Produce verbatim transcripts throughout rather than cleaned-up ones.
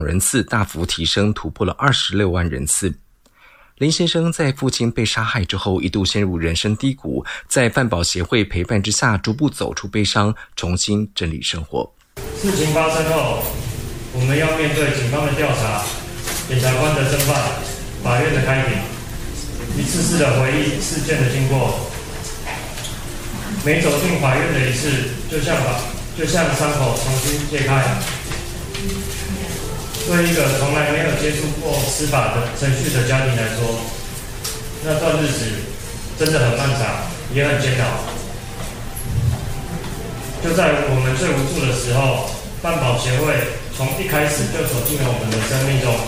人次大幅提升，突破了二十六万人次。林先生在父亲被杀害之后，一度陷入人生低谷，在范保协会陪伴之下，逐步走出悲伤，重新整理生活。 事情发生后，我们要面对警方的调查、检察官的侦办、法院的开庭，一次次的回忆事件的经过。每走进法院的一次，就像把就像伤口重新揭开。对一个从来没有接触过司法的程序的家庭来说，那段日子真的很漫长，也很煎熬。就在我们最无助的时候，范保协会从一开始就走进了我们的生命中。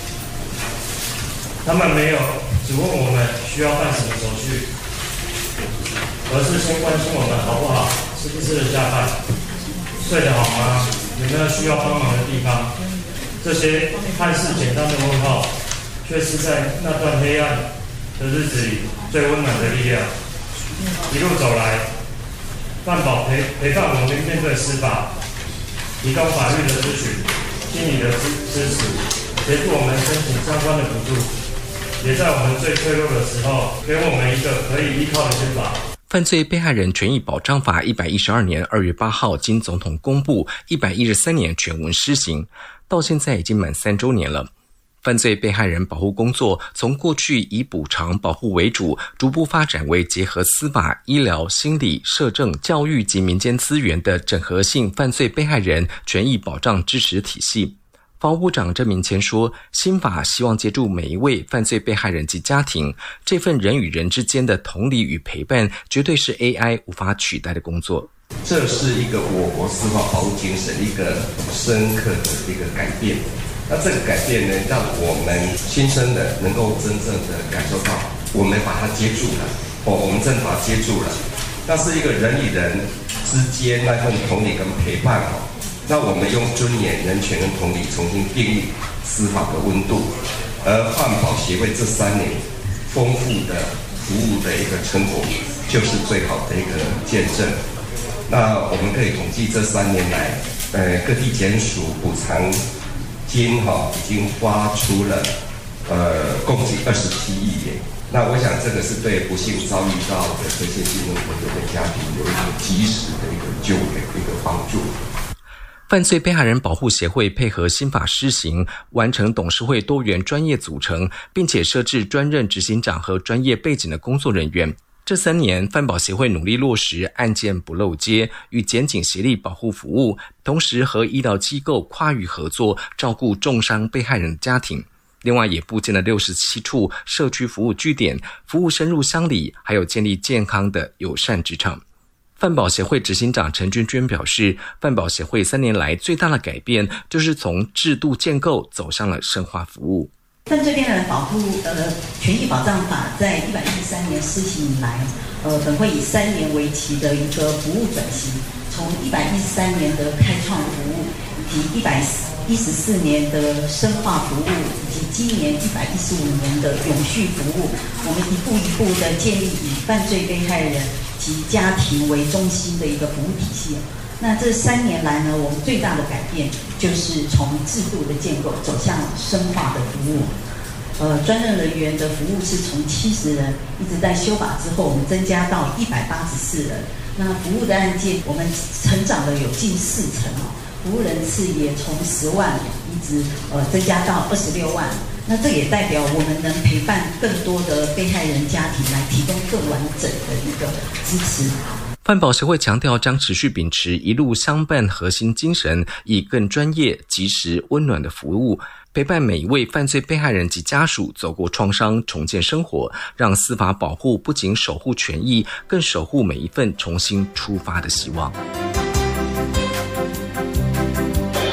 他们没有只问我们需要办什么手续，而是先关心我们好不好，吃不吃得下饭，睡得好吗，有没有需要帮忙的地方。这些看似简单的问候，却是在那段黑暗的日子里最温暖的力量。一路走来，范保陪陪伴我们面对司法，提供法律的咨询、心理的支支持，协助我们申请相关的补助，也在我们最脆弱的时候，给我们一个可以依靠的肩膀。 犯罪被害人权益保障法一百一十二年二月八号经总统公布，一百一十三年全文施行，到现在已经满三周年了。犯罪被害人保护工作从过去以补偿保护为主，逐步发展为结合司法、医疗、心理、社政、教育及民间资源的整合性犯罪被害人权益保障支持体系。法务部长郑明谦说，新法希望接住每一位犯罪被害人及家庭，这份人与人之间的同理与陪伴，绝对是 A I 无法取代的工作。 这是一个我国司法保护精神一个深刻的一个改变。那这个改变呢，让我们亲身的能够真正的感受到，我们把它接住了，哦，我们真的把它接住了。那是一个人与人之间那份同理跟陪伴哦。那我们用尊严、人权跟同理重新定义司法的温度，而范保协会这三年丰富的服务的一个成果，就是最好的一个见证。那我们可以统计这三年来，呃，各地检署补偿金哈、哦、已经发出了呃共计二十七亿元。那我想这个是对不幸遭遇到的这些新闻活动的家庭有一个及时的一个救援、一个帮助。 犯罪被害人保护协会配合新法施行，完成董事会多元专业组成，并且设置专任执行长和专业背景的工作人员。这三年，范保协会努力落实案件不漏接，与检警协力保护服务，同时和医疗机构跨域合作，照顾重伤被害人的家庭。另外，也布建了六十七处社区服务据点，服务深入乡里，还有建立健康的友善职场。范保协会执行长陈娟娟表示，范保协会三年来最大的改变，就是从制度建构走向了深化服务。 犯罪被害人保护呃权益保障法在一百一十三年施行以来，呃，本会以三年为期的一个服务转型，从一百一十三年的开创服务，以及一百一十四年的深化服务，以及今年一百一十五年的永续服务，我们一步一步的建立以犯罪被害人及家庭为中心的一个服务体系。那这三年来呢，我们最大的改变就是从制度的建构走向深化的服务。呃，专任人员的服务是从七十人，一直在修法之后，我们增加到一百八十四人。那服务的案件，我们成长了有近四成哦，服务人次也从十万一直呃增加到二十六万。那这也代表我们能陪伴更多的被害人家庭，来提供更完整的一个支持。 范保协会强调，将持续秉持一路相伴核心精神，以更专业、及时、温暖的服务，陪伴每一位犯罪被害人及家属走过创伤，重建生活，让司法保护不仅守护权益，更守护每一份重新出发的希望。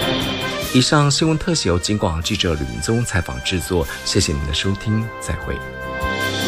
以上新闻特写由警广记者吕明宗采访制作，谢谢您的收听，再会。